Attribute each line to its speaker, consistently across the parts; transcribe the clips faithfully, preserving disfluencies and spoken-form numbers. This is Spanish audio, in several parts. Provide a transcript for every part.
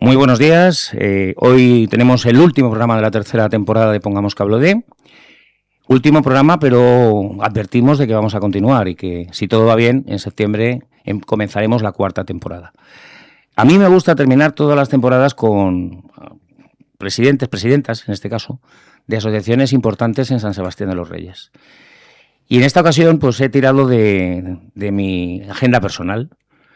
Speaker 1: Muy buenos días. Eh, hoy tenemos el último programa de la tercera temporada de Pongamos que hablo de. Último programa, pero advertimos de que vamos a continuar y que, si todo va bien, en septiembre em, comenzaremos la cuarta temporada. A mí me gusta terminar todas las temporadas con presidentes, presidentas, en este caso, de asociaciones importantes en San Sebastián de los Reyes. Y en esta ocasión, pues he tirado de, de mi agenda personal.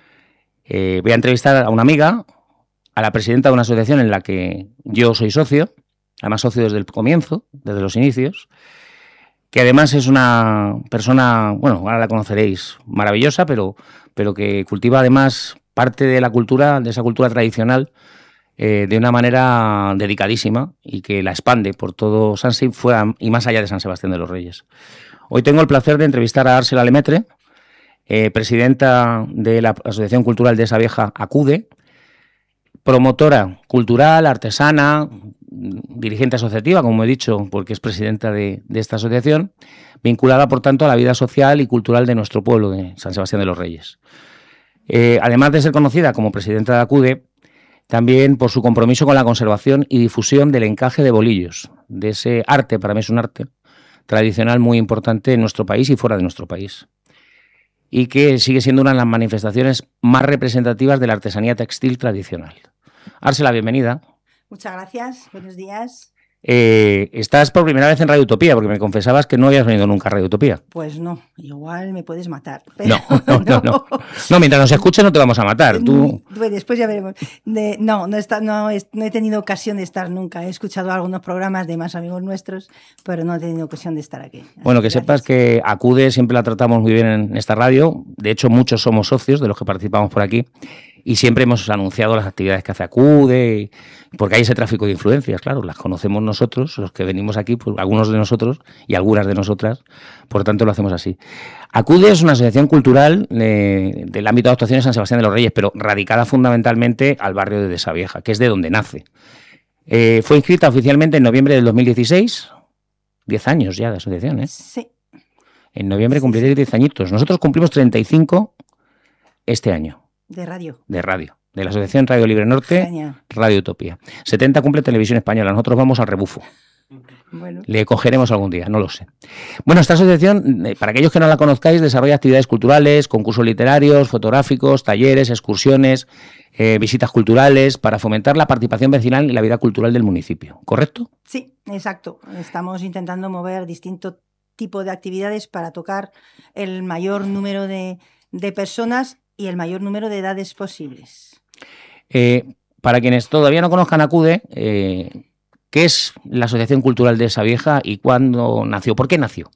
Speaker 1: Eh, voy a entrevistar a una amiga, a la presidenta de una asociación en la que yo soy socio, además socio desde el comienzo, desde los inicios, que además es una persona, bueno, ahora la conoceréis, maravillosa, pero, pero que cultiva además parte de la cultura, de esa cultura tradicional, eh, de una manera dedicadísima y que la expande por todo Sanse fuera y más allá de San Sebastián de los Reyes. Hoy tengo el placer de entrevistar a Ársela Lemetre, eh, presidenta de la Asociación Cultural de esa Vieja, ACUDE, promotora cultural, artesana, dirigente asociativa, como he dicho, porque es presidenta de, de esta asociación, vinculada, por tanto, a la vida social y cultural de nuestro pueblo, de San Sebastián de los Reyes. Eh, además de ser conocida como presidenta de ACUDE, también por su compromiso con la conservación y difusión del encaje de bolillos, de ese arte, para mí es un arte tradicional muy importante en nuestro país y fuera de nuestro país, y que sigue siendo una de las manifestaciones más representativas de la artesanía textil tradicional. Ársela, bienvenida.
Speaker 2: Muchas gracias, buenos días.
Speaker 1: Eh, estás por primera vez en Radio Utopía, porque me confesabas que no habías venido nunca a Radio Utopía.
Speaker 2: Pues no, igual me puedes matar. Pero
Speaker 1: no, no, no, no. No, mientras nos escuches no te vamos a matar. Tú...
Speaker 2: Bueno, después ya veremos. De, no, no, está, no, no he tenido ocasión de estar nunca. He escuchado algunos programas de más amigos nuestros, pero no he tenido ocasión de estar aquí. Así
Speaker 1: bueno, que
Speaker 2: gracias.
Speaker 1: Sepas que ACUDE siempre la tratamos muy bien en esta radio. De hecho, muchos somos socios de los que participamos por aquí. Y siempre hemos anunciado las actividades que hace ACUDE, porque hay ese tráfico de influencias, claro, las conocemos nosotros, los que venimos aquí, pues algunos de nosotros y algunas de nosotras, por tanto lo hacemos así. ACUDE es una asociación cultural eh, del ámbito de actuación de San Sebastián de los Reyes, pero radicada fundamentalmente al barrio de Dehesa Vieja, que es de donde nace. Eh, fue inscrita oficialmente en noviembre del dos mil dieciséis, diez años ya de asociación, ¿eh?
Speaker 2: Sí.
Speaker 1: En noviembre cumpliréis diez añitos. Nosotros cumplimos treinta y cinco este año.
Speaker 2: De radio.
Speaker 1: De radio. De la Asociación Radio Libre Norte,
Speaker 2: Genial.
Speaker 1: Radio Utopía. setenta cumple Televisión Española. Nosotros vamos al rebufo.
Speaker 2: Bueno.
Speaker 1: Le cogeremos algún día, no lo sé. Bueno, esta asociación, para aquellos que no la conozcáis, desarrolla actividades culturales, concursos literarios, fotográficos, talleres, excursiones, eh, visitas culturales, para fomentar la participación vecinal y la vida cultural del municipio. ¿Correcto?
Speaker 2: Sí, exacto. Estamos intentando mover distintos tipos de actividades para tocar el mayor número de, de personas y el mayor número de edades posibles.
Speaker 1: Eh, para quienes todavía no conozcan ACUDE, eh, ¿qué es la Asociación Cultural de Dehesa Vieja y cuándo nació? ¿Por qué nació?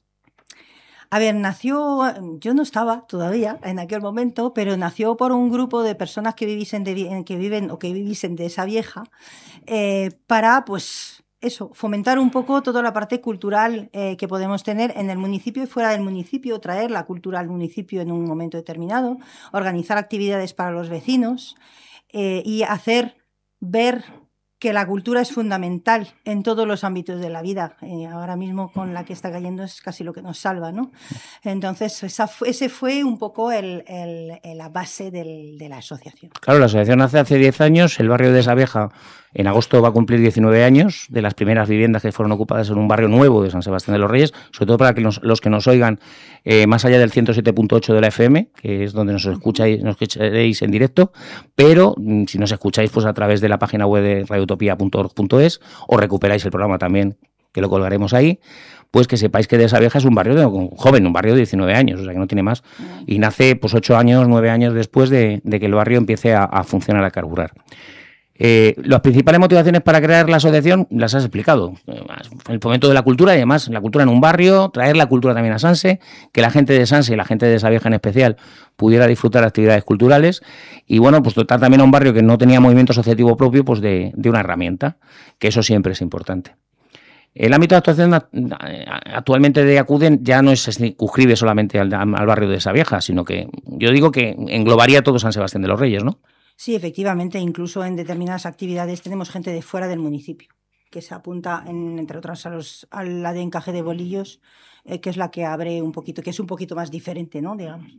Speaker 2: A ver, nació, yo no estaba todavía en aquel momento, pero nació por un grupo de personas que viviesen de, que viven o que viviesen de Dehesa Vieja, eh, para, pues, eso, fomentar un poco toda la parte cultural eh, que podemos tener en el municipio y fuera del municipio, traer la cultura al municipio en un momento determinado, organizar actividades para los vecinos eh, y hacer ver que la cultura es fundamental en todos los ámbitos de la vida. Eh, ahora mismo con la que está cayendo es casi lo que nos salva, ¿no? Entonces, esa fue, ese fue un poco el, el, el, la base del, de la asociación.
Speaker 1: Claro, la asociación nace hace diez años, el barrio de Dehesa Vieja en agosto va a cumplir diecinueve años, de las primeras viviendas que fueron ocupadas en un barrio nuevo de San Sebastián de los Reyes, sobre todo para que nos, los que nos oigan eh, más allá del ciento siete punto ocho de la F M, que es donde nos escucháis, nos escucharéis en directo, pero mm, si nos escucháis pues a través de la página web de radio utopía punto org punto es o recuperáis el programa también, que lo colgaremos ahí, pues que sepáis que Dehesa Vieja es un barrio de, un joven, un barrio de diecinueve años, o sea que no tiene más, y nace pues ocho años, nueve años después de, de que el barrio empiece a, a funcionar, a carburar. Eh, las principales motivaciones para crear la asociación las has explicado. El fomento de la cultura y además la cultura en un barrio, traer la cultura también a Sanse, que la gente de Sanse y la gente de Dehesa Vieja en especial pudiera disfrutar de actividades culturales y bueno, pues dotar también a un barrio que no tenía movimiento asociativo propio pues de, de una herramienta, que eso siempre es importante. El ámbito de actuación actualmente de ACUDE ya no es circunscribe solamente al, al barrio de Dehesa Vieja, sino que yo digo que englobaría todo San Sebastián de los Reyes, ¿no?
Speaker 2: Sí, efectivamente, incluso en determinadas actividades tenemos gente de fuera del municipio. que se apunta, en, entre otras, a, los, a la de encaje de bolillos, eh, que es la que abre un poquito, que es un poquito más diferente, ¿no? Digamos.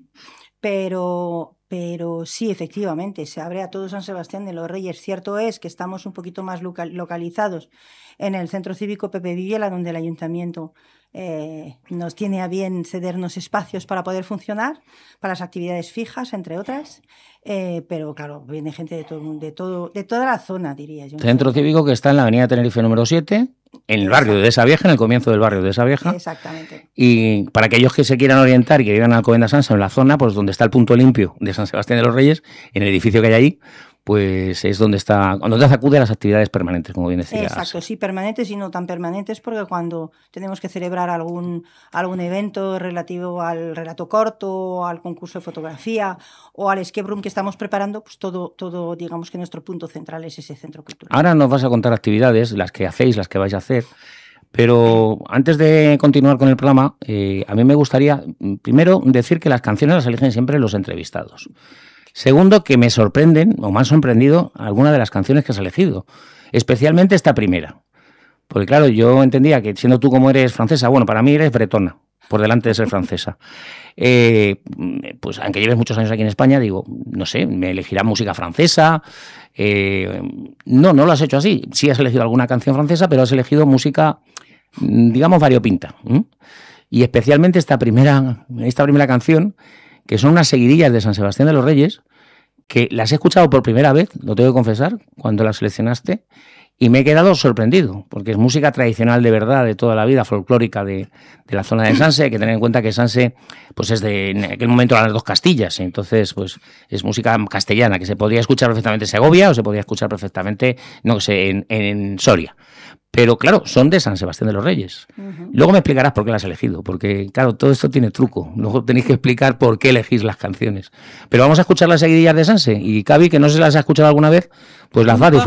Speaker 2: Pero, pero sí, efectivamente, se abre a todo San Sebastián de los Reyes. Cierto es que estamos un poquito más local, localizados en el Centro Cívico Pepe Villela, donde el Ayuntamiento eh, nos tiene a bien cedernos espacios para poder funcionar, para las actividades fijas, entre otras. Eh, pero claro, viene gente de todo, de todo, de toda la zona, diría yo.
Speaker 1: Centro Cívico que está en la avenida Tenerife número siete, en el barrio de Esa Vieja, en el comienzo del barrio de Esa Vieja.
Speaker 2: Exactamente.
Speaker 1: Y para aquellos que se quieran orientar y que vivan en Alcobendas Sansa, en la zona, pues donde está el punto limpio de San Sebastián de los Reyes, en el edificio que hay ahí, pues es donde está, donde se acude a las actividades permanentes, como bien decías.
Speaker 2: Exacto, sí, permanentes y no tan permanentes, porque cuando tenemos que celebrar algún, algún evento relativo al relato corto, al concurso de fotografía o al escape room que estamos preparando, pues todo, todo, digamos que nuestro punto central es ese centro cultural.
Speaker 1: Ahora nos vas a contar actividades, las que hacéis, las que vais a hacer, pero antes de continuar con el programa, eh, a mí me gustaría, primero, decir que las canciones las eligen siempre los entrevistados. Segundo, que me sorprenden, o me han sorprendido, algunas de las canciones que has elegido, especialmente esta primera. Porque claro, yo entendía que siendo tú como eres francesa, bueno, para mí eres bretona, por delante de ser francesa. Eh, pues aunque lleves muchos años aquí en España, digo, no sé, me elegirás música francesa. Eh, no, no lo has hecho así. Sí has elegido alguna canción francesa, pero has elegido música, digamos, variopinta. ¿Mm? Y especialmente esta primera, esta primera canción, que son unas seguidillas de San Sebastián de los Reyes, que las he escuchado por primera vez, lo tengo que confesar, cuando las seleccionaste, y me he quedado sorprendido, porque es música tradicional de verdad, de toda la vida, folclórica de, de la zona de Sanse. Hay que tener en cuenta que Sanse, pues es de, en aquel momento eran las dos Castillas, entonces pues es música castellana, que se podría escuchar perfectamente en Segovia o se podría escuchar perfectamente, no sé, en, en Soria. Pero claro, son de San Sebastián de los Reyes. Uh-huh. Luego me explicarás por qué las has elegido, porque claro, todo esto tiene truco. Luego tenéis que explicar por qué elegís las canciones. Pero vamos a escuchar las seguidillas de Sanse. Y Cavi, que no sé si las has escuchado alguna vez, pues las va a disfrutar.